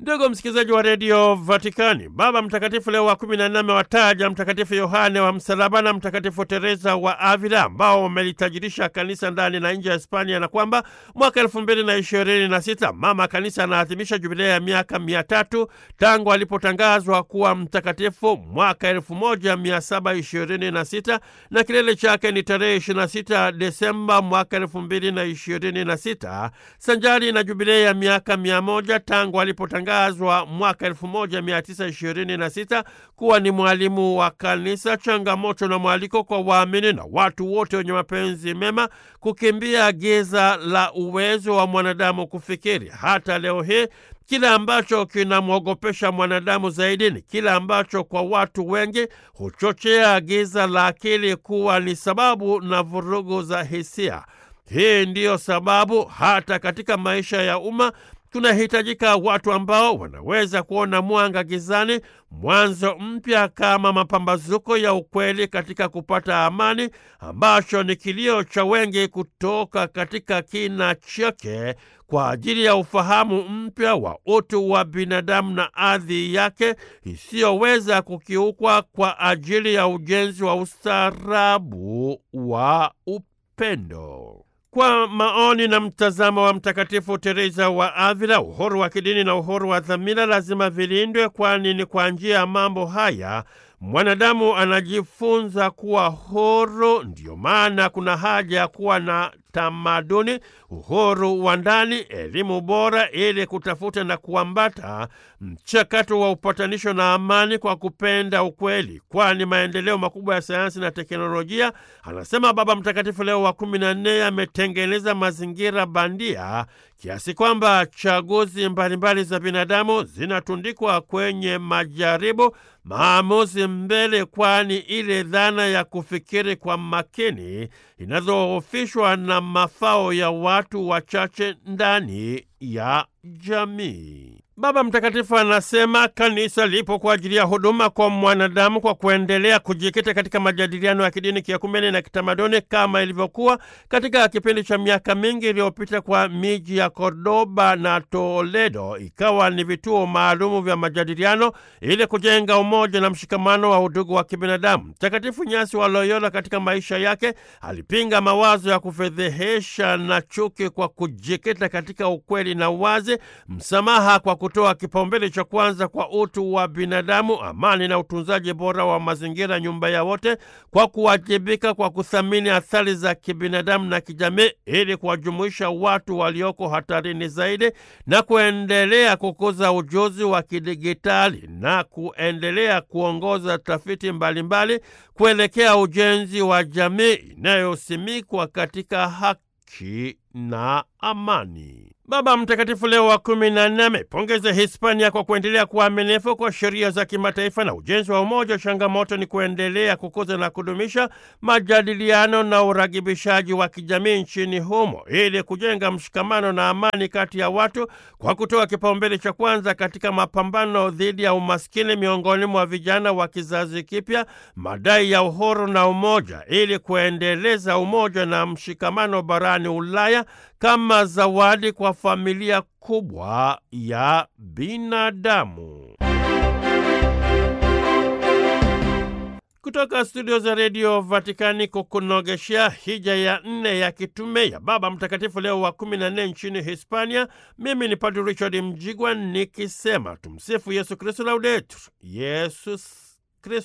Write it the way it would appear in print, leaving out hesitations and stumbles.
Ndugu msikilizaji wa redio Vatikani, Baba Mtakatifu Leo wa 14 amewataja Mtakatifu Yohane wa Msalaba na Mtakatifu Teresa wa Avila ambao wamelitajirisha kanisa ndani na nje ya Hispania, na kwamba mwaka 2026 mama kanisa anaadhimisha jubilei ya miaka 300 tangu alipotangazwa kuwa mtakatifu mwaka 1726, na kilele chake ni tarehe 26 Desemba mwaka 2026, sanjari na jubilei ya miaka 100 tangu alipotangazwa mwaka 1926 kuwa ni mwalimu wa kanisa. Changamoto na mwaliko kwa waamini na watu wote wenye mapenzi mema kukimbia giza la uwezo wa mwanadamu kufikiri. Hata leo hii kila ambacho kinamwogopesha mwanadamu zaidi ni kila ambacho kwa watu wengi huchochea giza la akili kuwa ni sababu na vurugu za hisia. Hii ndiyo sababu hata katika maisha ya umma tunahitajika watu ambao wanaweza kuona mwanga gizani, mwanzo mpya kama mapambazuko ya ukweli katika kupata amani, ambacho ni kilio cha wengi kutoka katika kina chake kwa ajili ya ufahamu mpya wa utu wa binadamu na ardhi yake isiyoweza kukiukwa kwa ajili ya ujenzi wa ustaarabu wa upendo. Kwa maoni na mtazamo wa Mtakatifu Teresa wa Avila, uhuru wa kidini na uhuru wa dhamira lazima vilindwe, kwani ni kwa njia ya mambo haya mwanadamu anajifunza kuwa huru. Ndiyo maana kuna haja ya kuwa na tamaduni, uhuru wa ndani, elimu bora ili kutafuta na kuambata mchakato wa upatanisho na amani kwa kupenda ukweli, kwani maendeleo makubwa ya sayansi na teknolojia, anasema Baba Mtakatifu Leo wa 14, yametengeneza mazingira bandia kiasi kwamba chaguzi mbalimbali za binadamu zinatundikwa kwenye majaribu maamuzi mbele, kwani ile dhana ya kufikiri kwa makini inadhoofishwa na mafao ya watu wachache ndani ya jamii. Baba Mtakatifu anasema kanisa lipo kwa ajili ya huduma kwa mwanadamu kwa kuendelea kujikita katika majadiliano ya kidini, kiakumene na kitamaduni kama ilivyokuwa katika kipindi cha miaka mingi iliyopita kwa miji ya Cordoba na Toledo ikawa ni vituo maalumu vya majadiliano ili kujenga umoja na mshikamano wa udugu wa kibinadamu. Mtakatifu Nyasi wa Loyola katika maisha yake alipinga mawazo ya kufedhehesha na chuki kwa kujikita katika ukweli na uwazi, msamaha kwa kutoa kipaumbele cha kwanza kwa utu wa binadamu, amani na utunzaji bora wa mazingira, nyumba ya wote, kwa kuwajibika kwa kuthamini athari za kibinadamu na kijamii ili kuwajumuisha watu walioko hatarini zaidi, na kuendelea kukuza ujuzi wa kidigitali na kuendelea kuongoza tafiti mbalimbali kuelekea ujenzi wa jamii inayosimikwa katika haki na amani. Baba Mtakatifu Leo wa 14 amepongeza Hispania kwa kuendelea kuwa aminifu kwa sheria za kimataifa na ujenzi wa umoja. Changamoto ni kuendelea kukuza na kudumisha majadiliano na uragibishaji wa kijamii nchini humo ili kujenga mshikamano na amani kati ya watu kwa kutoa kipaumbele cha kwanza katika mapambano dhidi ya umaskini miongoni mwa vijana wa kizazi kipya, madai ya uhuru na umoja ili kuendeleza umoja na mshikamano barani Ulaya kama zawadi kwa familia kubwa ya binadamu. Kutoka studio za redio Vatikani kukunogeshea hija ya 4 ya kitume ya Baba Mtakatifu Leo wa 14 nchini Hispania, mimi ni Padre Richard Mjigwa nikisema tumsifu Yesu Kristo, laudetur Yesus